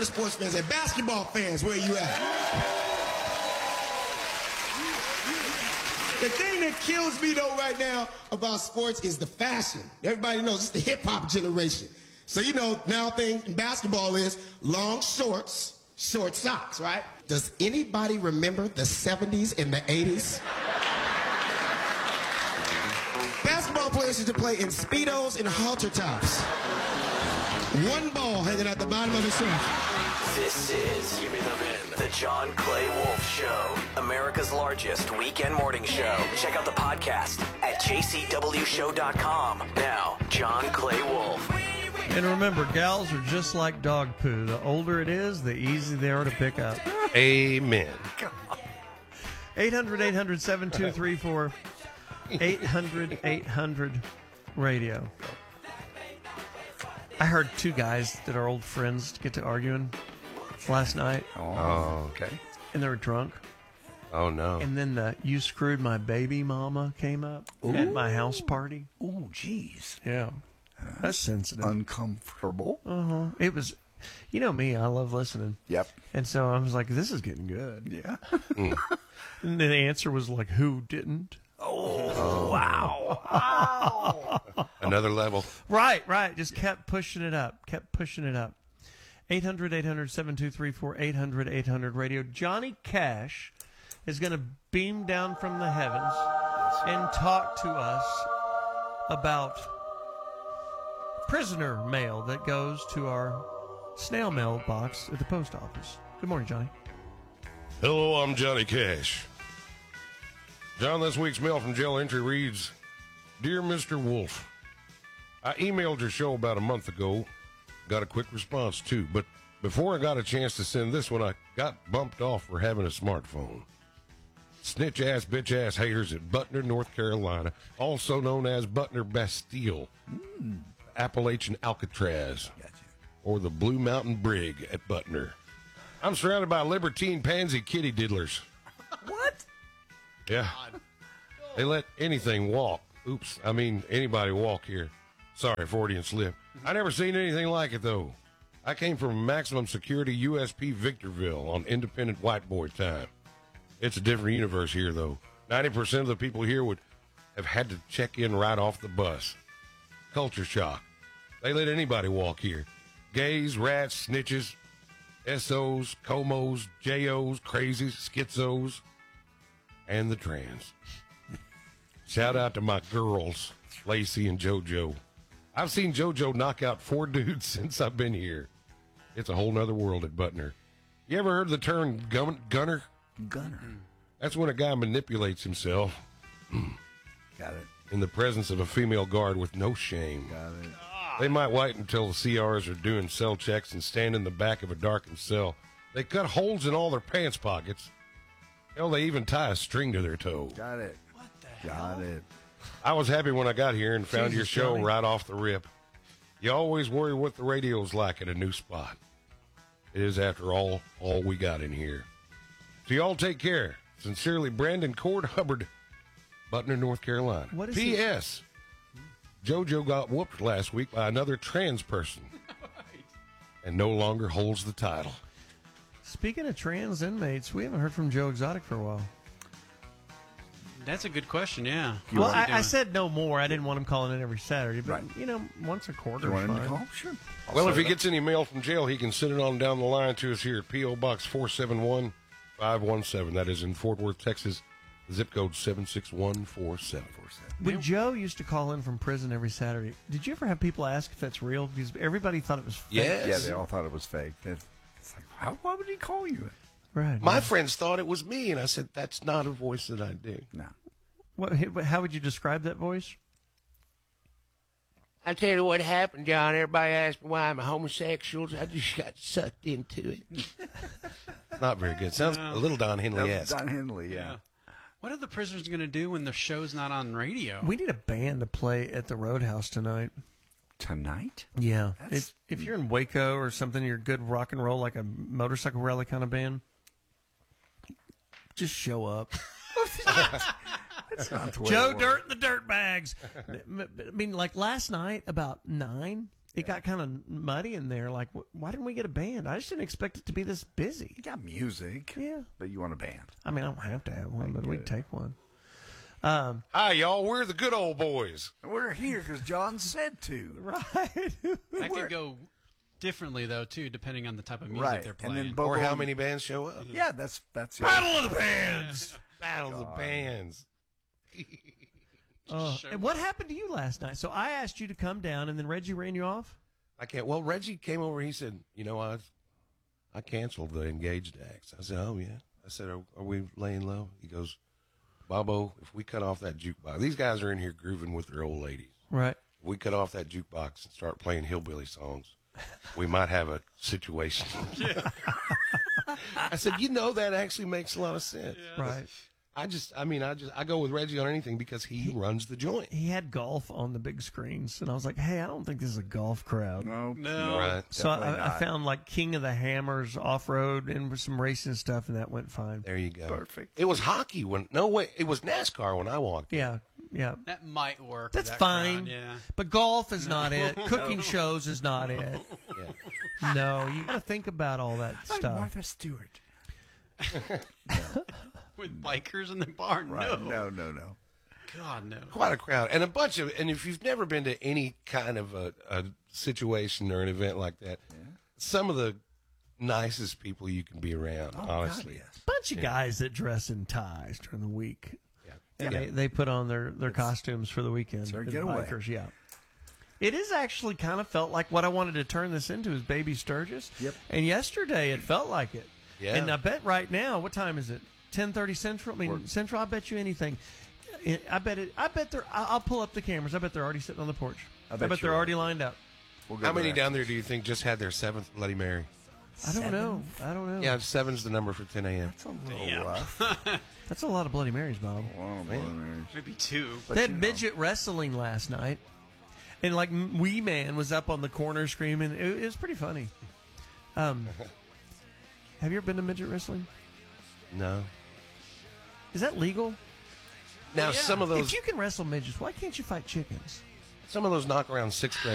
the sports fans at? Basketball fans, where you at? The thing that kills me, though, right now about sports is the fashion. Everybody knows it's the hip-hop generation. So, you know, now thing in basketball is long shorts, short socks, right? Does anybody remember the 70s and the 80s? Basketball players used to play in Speedos and halter tops. One ball hanging at the bottom of the shoe. This is the John Clay Wolf Show, America's largest weekend morning show. Check out the podcast at jcwshow.com. Now, John Clay Wolf. And remember, gals are just like dog poo. The older it is, the easier they are to pick up. Amen. 800-800-7234. 800-800-radio. I heard two guys that are old friends get to arguing last night. Oh, okay. And they were drunk. Oh, no. And then the "you screwed my baby mama" came up at my house party. Oh, jeez. Yeah. That's sensitive. Uncomfortable. Uh-huh. It was, you know me, I love listening. Yep. And so I was like, this is getting good. Yeah. And the answer was like, who didn't? Oh, wow. Another level. Right. Just kept pushing it up. 800-800-7234, 800-800-radio. Johnny Cash is going to beam down from the heavens and talk to us about prisoner mail that goes to our snail mail box at the post office. Good morning, Johnny. Hello, I'm Johnny Cash. John, this week's mail from jail entry reads, Dear Mr. Wolf, I emailed your show about a month ago. Got a quick response, too. But before I got a chance to send this one, I got bumped off for having a smartphone. Snitch-ass, bitch-ass haters at Butner, North Carolina, also known as Butner Bastille, Appalachian Alcatraz, or the Blue Mountain Brig at Butner. I'm surrounded by libertine pansy kitty diddlers. What? Yeah. They let anything walk. Oops, I mean anybody walk here. Sorry, Freudian slip. I never seen anything like it, though. I came from maximum security USP Victorville on independent white boy time. It's a different universe here, though. 90% of the people here would have had to check in right off the bus. Culture shock. They let anybody walk here. Gays, rats, snitches, SOs, comos, JOs, crazies, schizos, and the trans. Shout out to my girls, Lacey and JoJo. I've seen JoJo knock out 4 dudes since I've been here. It's a whole nother world at Butner. You ever heard the term gunner? Gunner. That's when a guy manipulates himself. Got it. In the presence of a female guard with no shame. Got it. They might wait until the CRs are doing cell checks and stand in the back of a darkened cell. They cut holes in all their pants pockets. Hell, they even tie a string to their toe. Got it. What the hell? Got it. I was happy when I got here and found your show Johnny. right off the rip. You always worry what the radio's like at a new spot. It is, after all we got in here. So y'all take care. Sincerely, Brandon Cord Hubbard, Butner, North Carolina. What is P.S. JoJo got whooped last week by another trans person and no longer holds the title. Speaking of trans inmates, we haven't heard from Joe Exotic for a while. That's a good question, yeah. Well, I said no more. I didn't want him calling in every Saturday, but, Right. you know, once a quarter You is want him to fine. call? Sure. I'll Well, set if he it up. gets any mail from jail, he can send it on down the line to us here at P.O. Box 471-517. That is in Fort Worth, Texas. Zip code 76147. When Joe used to call in from prison every Saturday, did you ever have people ask if that's real? Because everybody thought it was fake. Yes. Yeah, they all thought it was fake. It's like, why would he call you? Right. My friends thought it was me, and I said, that's not a voice that I do. No. How would you describe that voice? I tell you what happened, John. Everybody asked me why I'm a homosexual. I just got sucked into it. Not very good. Sounds a little Don Henley-esque. Don Henley, yeah. What are the prisoners going to do when the show's not on radio? We need a band to play at the Roadhouse tonight. Tonight? Yeah. That's- If you're in Waco or something, you're good rock and roll, like a motorcycle rally kind of band, just show up. That's not the way Joe it works. Dirt and the Dirt Bags. I mean, like last night about 9, it got kind of muddy in there. Like, why didn't we get a band? I just didn't expect it to be this busy. You got music. Yeah. But you want a band. I mean, I don't have to have one, but we'd take one. Hi, y'all. We're the good old boys. We're here because John said to. Right. That could go differently though too, depending on the type of music Right. they're And playing. then Or Bobo- how many bands show up. Yeah, that's it. Battle of the Bands. Battle of the Bands. And what happened to you last night? So I asked you to come down, and then Reggie ran you off? I can't. Well, Reggie came over. He said, "You know, I canceled the engaged acts." I said, "Oh yeah." I said, "Are we laying low?" He goes, "Bobo, if we cut off that jukebox, these guys are in here grooving with their old ladies. Right. If we cut off that jukebox and start playing hillbilly songs, we might have a situation." I said, that actually makes a lot of sense. Right. I go with Reggie on anything because he runs the joint. He had golf on the big screens, and I was like, hey, I don't think this is a golf crowd. No. Right. So definitely I not. found like King of the Hammers off-road and some racing stuff, and that went fine. There you go. Perfect. It was hockey it was NASCAR when I walked in. Yeah. That might work. That's with that fine. crowd, yeah. But golf is not it. Cooking shows is not it. Yeah. No, you got to think about all that Like stuff. Martha Stewart. With bikers in the bar, Right. no. No. God, no. Quite a crowd. And and if you've never been to any kind of a situation or an event like that, some of the nicest people you can be around, honestly. Bunch of guys that dress in ties during the week. Yeah. And they put on their costumes for the weekend. their The getaway. bikers, yeah. It is actually kind of felt like what I wanted to turn this into is Baby Sturgis. Yep. And yesterday it felt like it. Yeah. And I bet right now, what time is it? 10:30 Central. I mean, Central. I bet you anything. I bet they're. I'll pull up the cameras. I bet they're already sitting on the porch. I bet you're they're right. already lined up. We'll go How many there. down there do you think just had their 7th Bloody Mary? I don't know. Yeah, 7's the number for 10 a.m. That's a little rough. That's a lot of Bloody Marys, Bob. Well, man. Maybe two. They had midget wrestling last night, and like Wee Man was up on the corner screaming. It was pretty funny. Have you ever been to midget wrestling? No. Is that legal? Now, some of those If you can wrestle midgets, why can't you fight chickens? knock around 6th grade